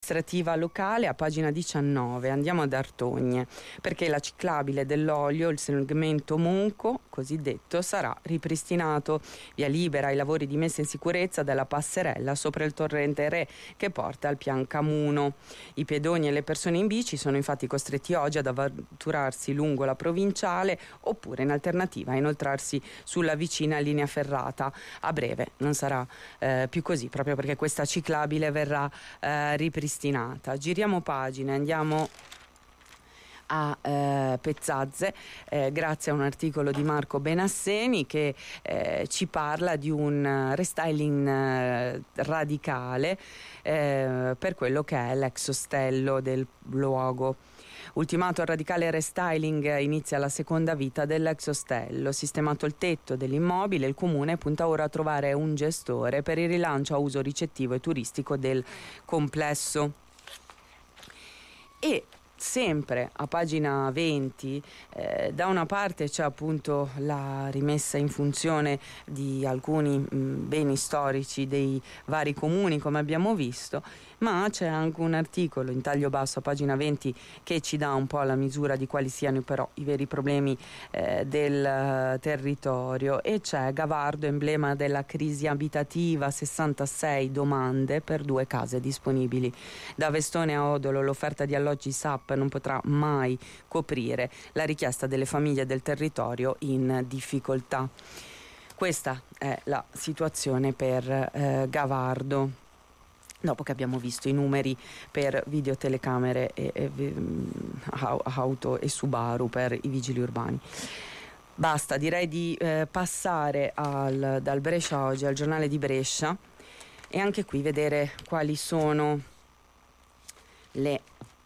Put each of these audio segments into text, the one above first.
amministrativa locale a pagina 19. Andiamo ad Artogne, perché la ciclabile dell'olio, il segmento Monco cosiddetto, sarà ripristinato. Via libera ai lavori di messa in sicurezza della passerella sopra il torrente Re che porta al Pian Camuno. I pedoni e le persone in bici sono infatti costretti oggi ad avventurarsi lungo la provinciale oppure in alternativa a inoltrarsi sulla vicina linea ferrata. A breve non sarà più così, proprio perché questa ciclabile verrà ripristinata. Giriamo pagina, andiamo a Pezzazze, grazie a un articolo di Marco Benasseni che ci parla di un restyling radicale per quello che è l'ex ostello del luogo. Ultimato il radicale restyling, inizia la seconda vita dell'ex ostello. Sistemato il tetto dell'immobile, il comune punta ora a trovare un gestore per il rilancio a uso ricettivo e turistico del complesso. E sempre a pagina 20, da una parte c'è appunto la rimessa in funzione di alcuni beni storici dei vari comuni, come abbiamo visto, ma c'è anche un articolo in taglio basso a pagina 20 che ci dà un po' la misura di quali siano però i veri problemi del territorio, e c'è Gavardo, emblema della crisi abitativa, 66 domande per 2 case disponibili. Da Vestone a Odolo l'offerta di alloggi SAP non potrà mai coprire la richiesta delle famiglie del territorio in difficoltà. Questa è la situazione per Gavardo, dopo che abbiamo visto i numeri per videotelecamere e auto e Subaru per i vigili urbani. Basta, direi di passare dal Brescia Oggi al giornale di Brescia e anche qui vedere quali sono le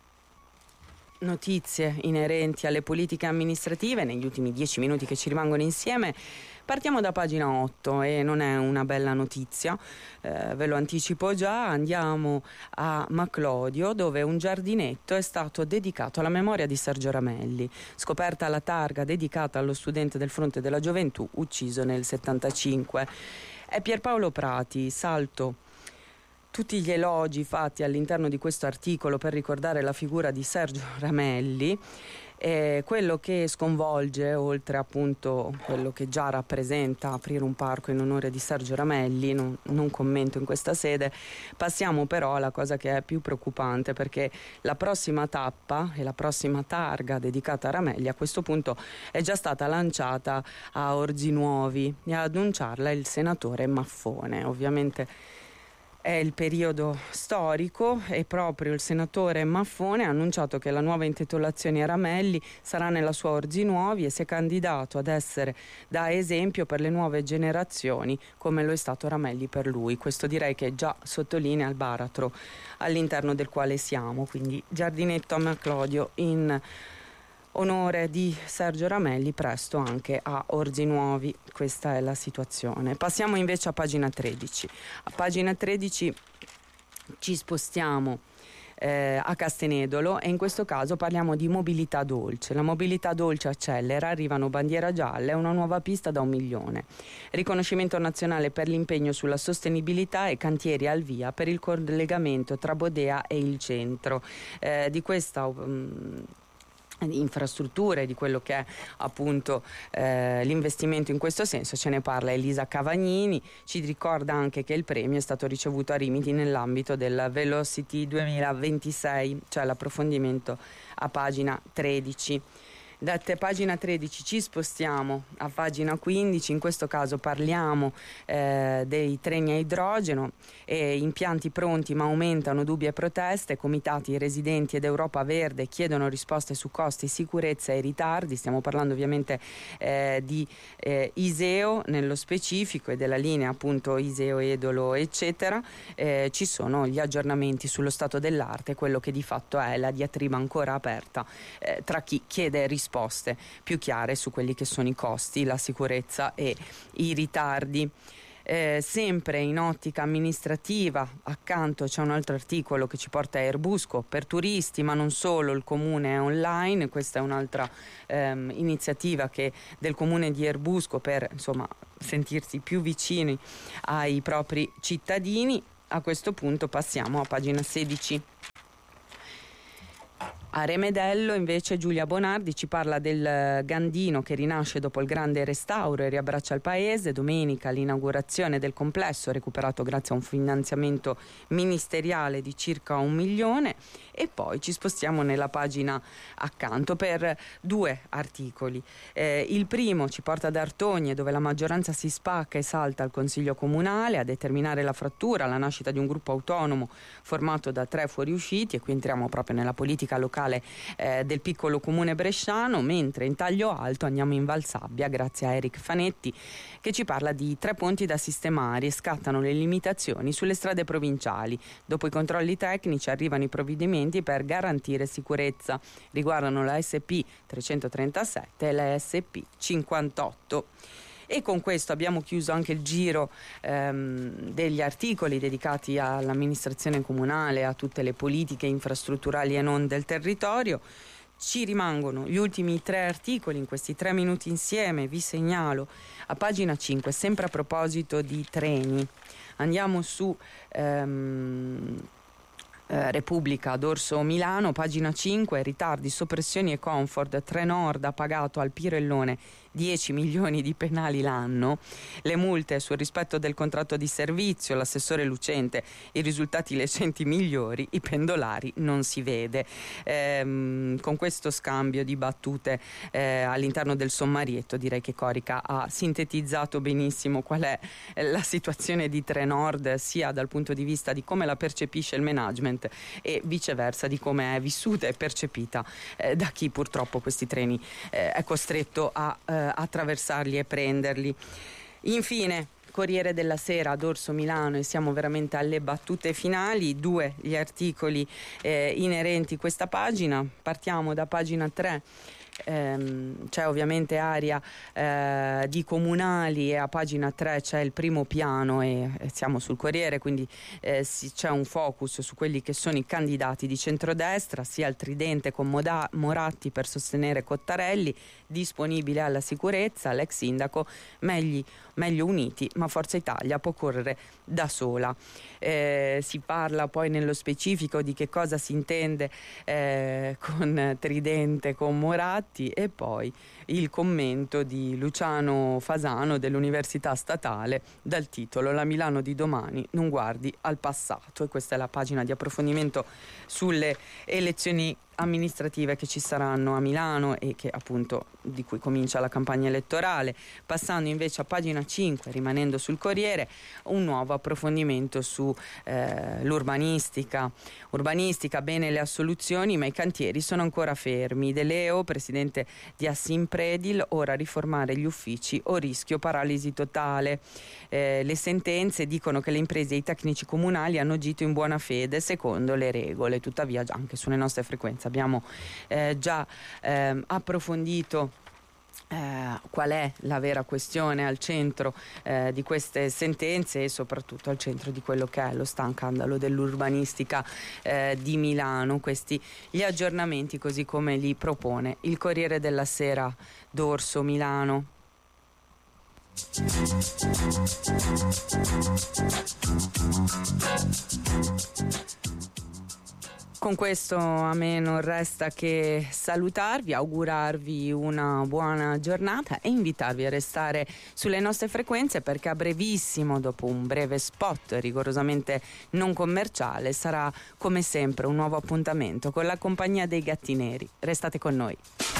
notizie inerenti alle politiche amministrative negli ultimi 10 minuti che ci rimangono insieme. Partiamo da pagina 8 e non è una bella notizia, ve lo anticipo già. Andiamo a Maclodio, dove un giardinetto è stato dedicato alla memoria di Sergio Ramelli. Scoperta la targa dedicata allo studente del Fronte della Gioventù ucciso nel 75. È Pierpaolo Prati. Salto tutti gli elogi fatti all'interno di questo articolo per ricordare la figura di Sergio Ramelli. Quello che sconvolge, oltre appunto quello che già rappresenta aprire un parco in onore di Sergio Ramelli, non commento in questa sede, passiamo però alla cosa che è più preoccupante, perché la prossima tappa e la prossima targa dedicata a Ramelli a questo punto è già stata lanciata a Orzi Nuovi e ad annunciarla il senatore Maffone. Ovviamente è il periodo storico e proprio il senatore Maffone ha annunciato che la nuova intitolazione a Ramelli sarà nella sua Orzi Nuovi e si è candidato ad essere da esempio per le nuove generazioni, come lo è stato Ramelli per lui. Questo direi che già sottolinea il baratro all'interno del quale siamo, quindi giardinetto a Maclodio in onore di Sergio Ramelli, presto anche a Orzi Nuovi. Questa è la situazione. Passiamo invece a pagina 13. A pagina 13 ci spostiamo a Castenedolo e in questo caso parliamo di mobilità dolce. La mobilità dolce accelera, arrivano bandiera gialla e una nuova pista da 1 milione. Riconoscimento nazionale per l'impegno sulla sostenibilità e cantieri al via per il collegamento tra Bodea e il centro. Di questa infrastrutture, di quello che è appunto l'investimento in questo senso ce ne parla Elisa Cavagnini. Ci ricorda anche che il premio è stato ricevuto a Rimini nell'ambito del Velocity 2026, cioè l'approfondimento a pagina 13. Da pagina 13 ci spostiamo a pagina 15, in questo caso parliamo dei treni a idrogeno, impianti pronti ma aumentano dubbi e proteste, comitati residenti ed Europa Verde chiedono risposte su costi, sicurezza e ritardi. Stiamo parlando ovviamente di Iseo nello specifico e della linea appunto Iseo, Edolo eccetera. Ci sono gli aggiornamenti sullo stato dell'arte, quello che di fatto è la diatriba ancora aperta tra chi chiede risposte più chiare su quelli che sono i costi, la sicurezza e i ritardi. Sempre in ottica amministrativa, accanto c'è un altro articolo che ci porta a Erbusco per turisti, ma non solo, il comune è online. Questa è un'altra iniziativa del comune di Erbusco per insomma sentirsi più vicini ai propri cittadini. A questo punto passiamo a pagina 16. A Remedello invece Giulia Bonardi ci parla del Gandino che rinasce dopo il grande restauro e riabbraccia il paese. Domenica l'inaugurazione del complesso, recuperato grazie a un finanziamento ministeriale di circa 1 milione. E poi ci spostiamo nella pagina accanto per 2 articoli. Il primo ci porta ad Artogne, dove la maggioranza si spacca e salta al Consiglio Comunale a determinare la frattura, la nascita di un gruppo autonomo formato da 3 fuoriusciti, e qui entriamo proprio nella politica locale del piccolo comune bresciano, mentre in taglio alto andiamo in Valsabbia grazie a Eric Fanetti che ci parla di 3 ponti da sistemare e scattano le limitazioni sulle strade provinciali. Dopo i controlli tecnici arrivano i provvedimenti per garantire sicurezza. Riguardano la SP 337 e la SP 58. E con questo abbiamo chiuso anche il giro degli articoli dedicati all'amministrazione comunale, a tutte le politiche infrastrutturali e non del territorio. Ci rimangono gli ultimi 3 articoli in questi 3 minuti insieme. Vi segnalo a pagina 5, sempre a proposito di treni. Andiamo su Repubblica Dorso Milano, pagina 5, ritardi, soppressioni e comfort. Trenord ha pagato al Pirellone 10 milioni di penali l'anno, le multe sul rispetto del contratto di servizio, l'assessore Lucente, i risultati recenti migliori, i pendolari non si vede. Con questo scambio di battute all'interno del sommarietto direi che Corica ha sintetizzato benissimo qual è la situazione di Trenord, sia dal punto di vista di come la percepisce il management e viceversa di come è vissuta e percepita da chi purtroppo questi treni è costretto a attraversarli e prenderli. Infine Corriere della Sera, Dorso Milano, e siamo veramente alle battute finali. 2 gli articoli inerenti a questa pagina. Partiamo da pagina 3. C'è ovviamente area di comunali e a pagina 3 c'è il primo piano e siamo sul Corriere, quindi c'è un focus su quelli che sono i candidati di centrodestra, sia il tridente con Moratti per sostenere Cottarelli, disponibile alla sicurezza, l'ex sindaco meglio uniti, ma Forza Italia può correre da sola. Si parla poi nello specifico di che cosa si intende con tridente con Moratti, e poi il commento di Luciano Fasano dell'Università Statale dal titolo "La Milano di domani non guardi al passato", e questa è la pagina di approfondimento sulle elezioni amministrative che ci saranno a Milano e che appunto di cui comincia la campagna elettorale. Passando invece a pagina 5, rimanendo sul Corriere, un nuovo approfondimento su l'urbanistica. Bene le assoluzioni, ma i cantieri sono ancora fermi. De Leo, presidente di Assimpredil, ora riformare gli uffici o rischio paralisi totale. Le sentenze dicono che le imprese e i tecnici comunali hanno agito in buona fede secondo le regole. Tuttavia anche sulle nostre frequenze abbiamo già approfondito qual è la vera questione al centro di queste sentenze e soprattutto al centro di quello che è lo scandalo dell'urbanistica di Milano. Questi gli aggiornamenti così come li propone il Corriere della Sera, Dorso Milano. Con questo a me non resta che salutarvi, augurarvi una buona giornata e invitarvi a restare sulle nostre frequenze, perché a brevissimo, dopo un breve spot rigorosamente non commerciale, sarà come sempre un nuovo appuntamento con la compagnia dei Gatti Neri. Restate con noi.